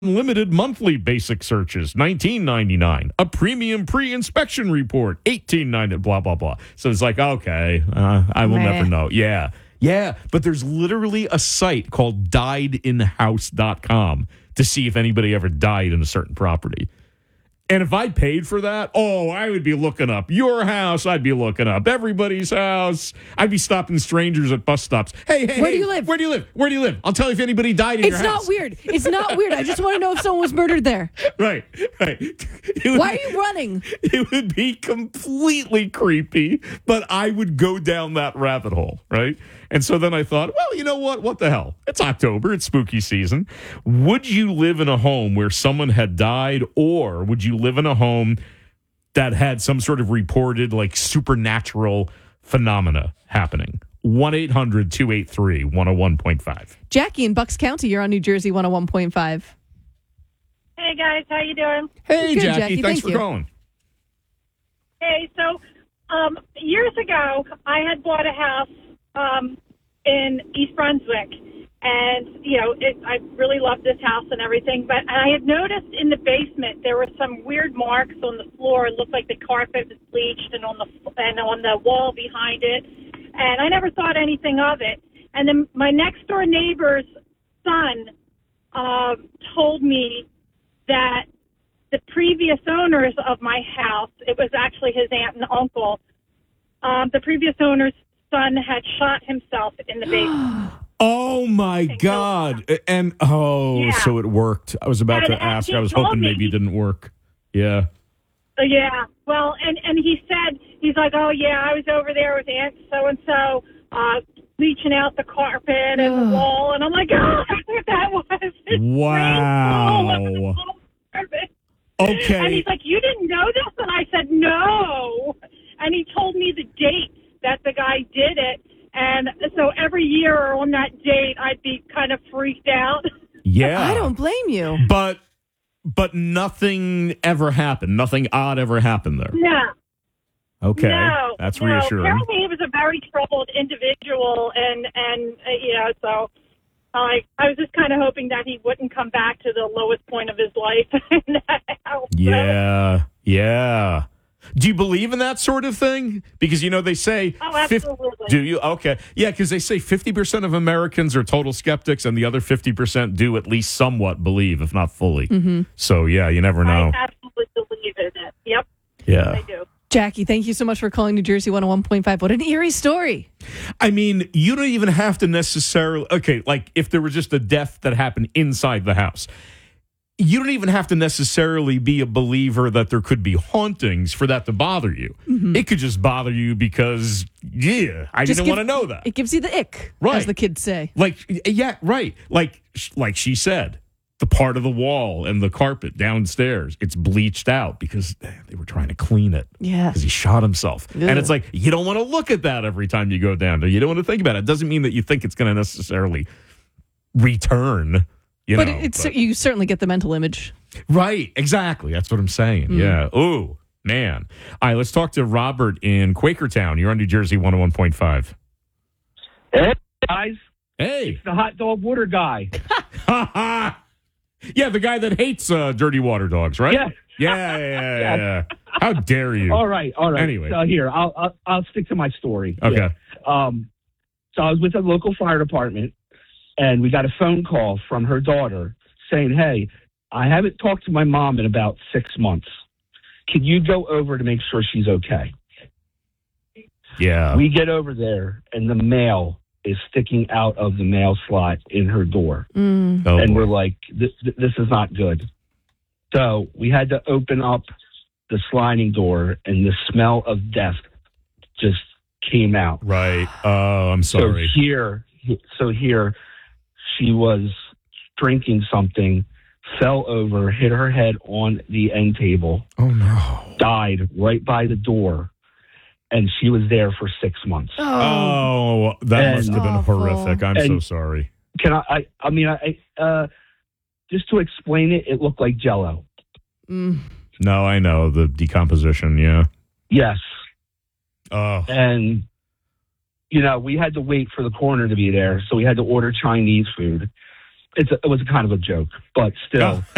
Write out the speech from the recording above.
Unlimited monthly basic searches, $19.99. A premium pre-inspection report, $18.99. Blah blah blah. So it's like, okay, I will never know. Yeah. But there's literally a site called diedinhouse.com to see if anybody ever died in a certain property. And if I paid for that, I would be looking up your house. I'd be looking up everybody's house. I'd be stopping strangers at bus stops. Hey, Where do you live? Where do you live? Where do you live? I'll tell you if anybody died in your house. It's not weird. It's not weird. I just want to know if someone was murdered there. Right. Why are you running? It would be completely creepy, but I would go down that rabbit hole, right? And so then I thought, well, you know what? What the hell? It's October. It's spooky season. Would you live in a home where someone had died, or would you live in a home that had some sort of reported, like, supernatural phenomena happening? 1-800-283-101.5. Jackie in Bucks County, you're on New Jersey 101.5. Hey, guys. How you doing? Hey, Good, Jackie. Thanks thank for you. calling. Hey, so years ago, I had bought a house in East Brunswick. And, I really loved this house and everything. But I had noticed in the basement there were some weird marks on the floor. It looked like the carpet was bleached and on the wall behind it. And I never thought anything of it. And then my next door neighbor's son told me that the previous owners of my house, it was actually his aunt and uncle, the previous owner's son had shot himself in the basement. Oh, my God. And, so it worked. I was about to ask. I was hoping maybe it didn't work. Yeah. Yeah. Well, and he said, he's like, I was over there with Aunt so-and-so bleaching out the carpet and the wall. And I'm like, that's what that was. It's wow. Okay. And he's like, you didn't know this? And I said, no. And he told me the date that the guy did it. And so every year on that date, I'd be kind of freaked out. Yeah. I don't blame you. But nothing ever happened. Nothing odd ever happened there. No. Okay. No. That's reassuring. Apparently he was a very troubled individual. And so I was just kind of hoping that he wouldn't come back to the lowest point of his life. Yeah. Do you believe in that sort of thing? Because, they say... Oh, absolutely. Do you? Okay. Yeah, because they say 50% of Americans are total skeptics and the other 50% do at least somewhat believe, if not fully. Mm-hmm. So, yeah, you never know. I absolutely believe in it. Yep. Yeah. I do. Jackie, thank you so much for calling New Jersey 101.5. What an eerie story. I mean, you don't even have to necessarily... Okay, like if there was just a death that happened inside the house... You don't even have to necessarily be a believer that there could be hauntings for that to bother you. Mm-hmm. It could just bother you because, I didn't want to know that. It gives you the ick, right, as the kids say. Like she said, the part of the wall and the carpet downstairs, it's bleached out because they were trying to clean it. Yeah. Because he shot himself. Ugh. And it's like, you don't want to look at that every time you go down there. You don't want to think about it. It doesn't mean that you think it's going to necessarily return. You certainly get the mental image. Right, exactly. That's what I'm saying. Yeah. Ooh, man. All right, let's talk to Robert in Quakertown. You're on New Jersey 101.5. Hey, guys. Hey. It's the hot dog water guy. Yeah, the guy that hates dirty water dogs, right? Yeah. Yeah. How dare you? All right. Anyway. So here, I'll stick to my story. Okay. Yeah. So I was with the local fire department, and we got a phone call from her daughter saying, hey, I haven't talked to my mom in about 6 months. Can you go over to make sure she's okay? Yeah. We get over there, and the mail is sticking out of the mail slot in her door. Mm. Oh, and boy. we're like, this is not good. So we had to open up the sliding door, and the smell of death just came out. Right. Oh, I'm sorry. So here, she was drinking something, fell over, hit her head on the end table. Oh, no. Died right by the door, and she was there for 6 months. Oh, that must have been awful. horrific. I'm so sorry. Can I just to explain it, it looked like Jell-O. Mm. No, I know. The decomposition, yeah. Yes. Oh. And, we had to wait for the coroner to be there, so we had to order Chinese food. It was kind of a joke, but still.